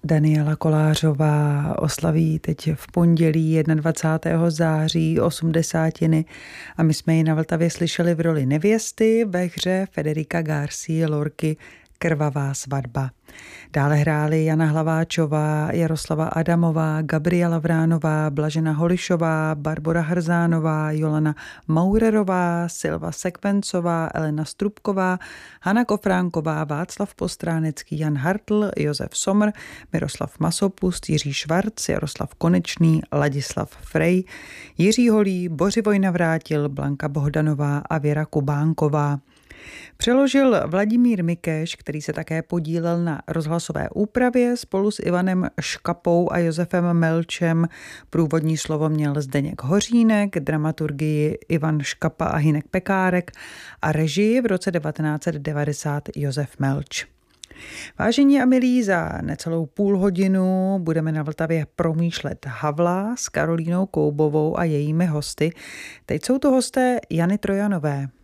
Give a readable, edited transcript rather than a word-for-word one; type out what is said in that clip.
Daniela Kolářová oslaví teď v pondělí 21. září 80. a my jsme ji na Vltavě slyšeli v roli nevěsty ve hře Federica Garcie Lorky Krvavá svatba. Dále hráli Jana Hlaváčová, Jaroslava Adamová, Gabriela Vránová, Blažena Holišová, Barbora Hrzánová, Jolana Maurerová, Silva Sekvencová, Elena Strubková, Hana Kofránková, Václav Postránecký, Jan Hartl, Josef Sommer, Miroslav Masopust, Jiří Švarc, Jaroslav Konečný, Ladislav Frej, Jiří Holý, Bořivoj Navrátil, Blanka Bohdanová a Věra Kubánková. Přeložil Vladimír Mikeš, který se také podílel na rozhlasové úpravě spolu s Ivanem Škapou a Josefem Melčem. Průvodní slovo měl Zdeněk Hořínek, dramaturgii Ivan Škapa a Hynek Pekárek a režii v roce 1990 Josef Melč. Vážení a milí, za necelou půl hodinu budeme na Vltavě promýšlet Havla s Karolínou Koubovou a jejími hosty. Teď jsou to hosté Jany Trojanové.